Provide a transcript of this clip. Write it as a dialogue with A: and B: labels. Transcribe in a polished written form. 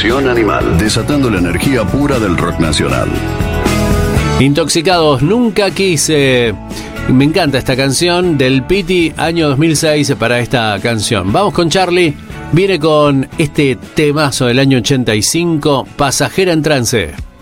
A: Revolución Animal, desatando la energía pura del rock nacional.
B: Intoxicados, nunca quise. Me encanta esta canción del Piti, año 2006 para esta canción. Vamos con Charlie, viene con este temazo del año 85, Pasajera en Trance.